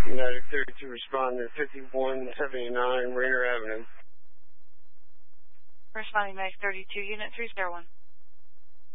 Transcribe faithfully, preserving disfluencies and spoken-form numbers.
United thirty-two responding fifty-one seventy-nine Rainer Avenue. Responding United thirty-two, Unit three zero one.